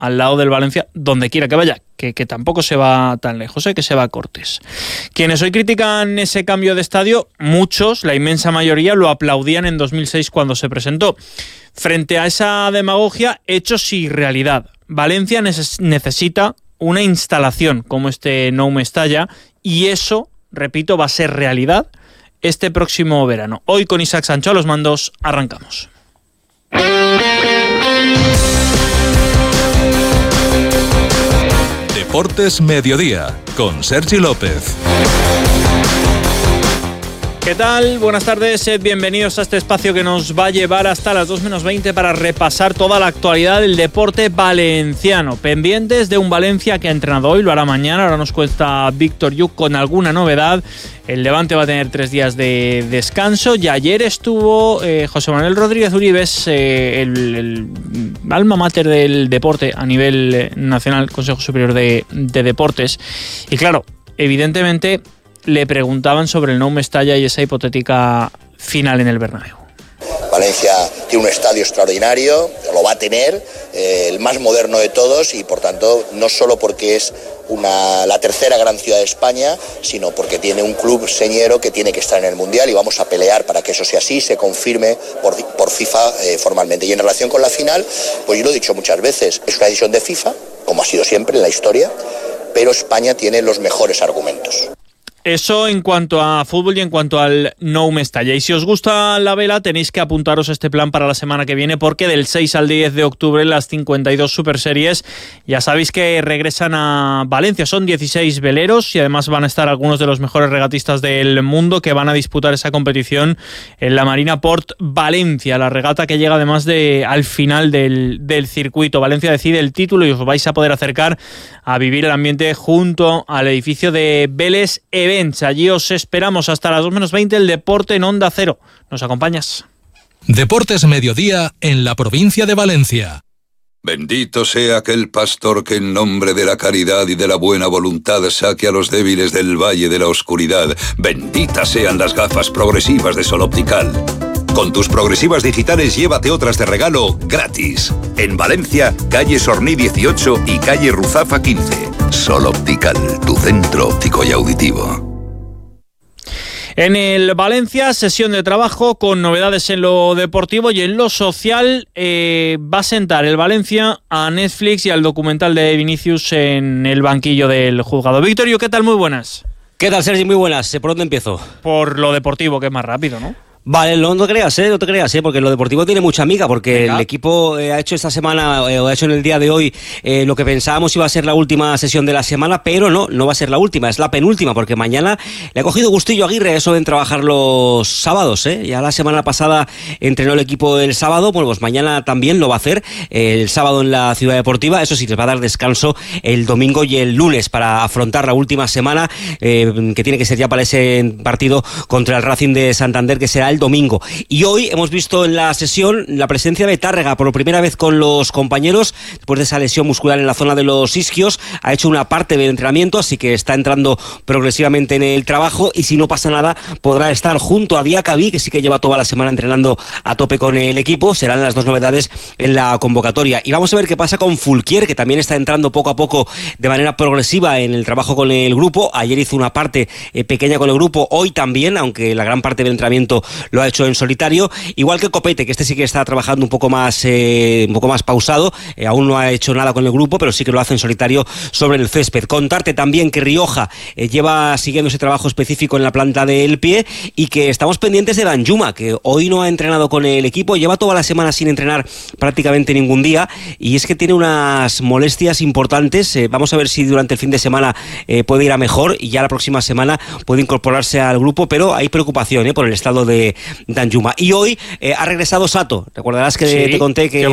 al lado del Valencia, donde quiera que vaya, que tampoco se va tan lejos, que se va a Cortes. Quienes hoy critican ese cambio de estadio, muchos, la inmensa mayoría, lo aplaudían en 2006 cuando se presentó. Frente a esa demagogia, hechos y realidad. Valencia necesita una instalación como este Nou Mestalla, y eso, repito, va a ser realidad este próximo verano. Hoy con Isaac Sancho a los mandos, arrancamos. Deportes Mediodía, con Sergi López. ¿Qué tal? Buenas tardes, bienvenidos a este espacio que nos va a llevar hasta las 2 menos 20 para repasar toda la actualidad del deporte valenciano. Pendientes de un Valencia que ha entrenado hoy, lo hará mañana. Ahora nos cuenta Víctor Lluch con alguna novedad. El Levante va a tener 3 días de descanso y ayer estuvo José Manuel Rodríguez Uribes, el alma mater del deporte a nivel nacional, Consejo Superior de Deportes. Y claro, evidentemente le preguntaban sobre el Nou Mestalla y esa hipotética final en el Bernabéu. Valencia tiene un estadio extraordinario, lo va a tener, el más moderno de todos, y por tanto no solo porque es la tercera gran ciudad de España, sino porque tiene un club señero que tiene que estar en el Mundial, y vamos a pelear para que eso sea así, se confirme por FIFA formalmente. Y en relación con la final, pues yo lo he dicho muchas veces, es una decisión de FIFA, como ha sido siempre en la historia, pero España tiene los mejores argumentos. Eso en cuanto a fútbol y en cuanto al Nou Mestalla. Y si os gusta la vela, tenéis que apuntaros a este plan para la semana que viene, porque del 6 al 10 de octubre las 52 Superseries ya sabéis que regresan a Valencia. Son 16 veleros y además van a estar algunos de los mejores regatistas del mundo que van a disputar esa competición en la Marina Port Valencia. La regata que llega además al final del circuito. Valencia decide el título y os vais a poder acercar a vivir el ambiente junto al edificio de Vélez Events. Allí os esperamos hasta las 2 menos 20, el deporte en Onda Cero. ¿Nos acompañas? Deportes Mediodía en la provincia de Valencia. Bendito sea aquel pastor que en nombre de la caridad y de la buena voluntad saque a los débiles del valle de la oscuridad. Benditas sean las gafas progresivas de Sol Optical. Con tus progresivas digitales llévate otras de regalo gratis. En Valencia, calle Sorní 18 y calle Ruzafa 15. Sol Optical, tu centro óptico y auditivo. En el Valencia, sesión de trabajo con novedades en lo deportivo y en lo social. Va a sentar el Valencia a Netflix y al documental de Vinicius en el banquillo del juzgado. Víctor, ¿qué tal? Muy buenas. ¿Qué tal, Sergi? Muy buenas. ¿Por dónde empiezo? Por lo deportivo, que es más rápido, ¿no? Vale, no te creas, porque lo deportivo tiene mucha amiga, porque el equipo ha hecho esta semana, o ha hecho en el día de hoy, lo que pensábamos iba a ser la última sesión de la semana, pero no va a ser la última, es la penúltima, porque mañana le ha cogido gustillo a Aguirre eso de trabajar los sábados, Ya la semana pasada entrenó el equipo el sábado, bueno, pues mañana también lo va a hacer, el sábado en la Ciudad Deportiva, eso sí, les va a dar descanso el domingo y el lunes para afrontar la última semana, que tiene que ser ya para ese partido contra el Racing de Santander, que será el domingo. Y hoy hemos visto en la sesión la presencia de Tárrega por primera vez con los compañeros después de esa lesión muscular en la zona de los isquios. Ha hecho una parte del entrenamiento, así que está entrando progresivamente en el trabajo, y si no pasa nada podrá estar junto a Diacabí, que sí que lleva toda la semana entrenando a tope con el equipo. Serán las dos novedades en la convocatoria. Y vamos a ver qué pasa con Fulquier, que también está entrando poco a poco de manera progresiva en el trabajo con el grupo. Ayer hizo una parte pequeña con el grupo, hoy también, aunque la gran parte del entrenamiento lo ha hecho en solitario, igual que Copete, que este sí que está trabajando un poco más pausado, aún no ha hecho nada con el grupo, pero sí que lo hace en solitario sobre el césped. Contarte también que Rioja lleva siguiendo ese trabajo específico en la planta del pie, y que estamos pendientes de Danjuma, que hoy no ha entrenado con el equipo, lleva toda la semana sin entrenar prácticamente ningún día, y es que tiene unas molestias importantes. Vamos a ver si durante el fin de semana puede ir a mejor, y ya la próxima semana puede incorporarse al grupo, pero hay preocupación por el estado de Danjuma. Y hoy ha regresado Sato. Recordarás que te conté que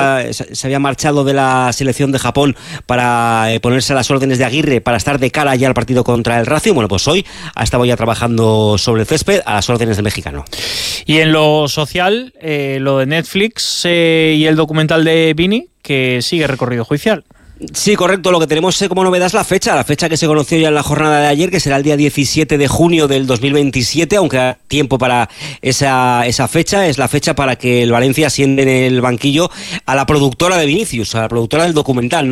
se había marchado de la selección de Japón para ponerse a las órdenes de Aguirre para estar de cara ya al partido contra el Racing. Bueno, pues hoy ha estado ya trabajando sobre el césped a las órdenes del mexicano. Y en lo social, lo de Netflix y el documental de Vini, que sigue recorrido judicial. Sí, correcto. Lo que tenemos como novedad es la fecha que se conoció ya en la jornada de ayer, que será el día 17 de junio del 2027, aunque hay tiempo para esa fecha. Es la fecha para que el Valencia siente en el banquillo a la productora de Vinicius, a la productora del documental, ¿no?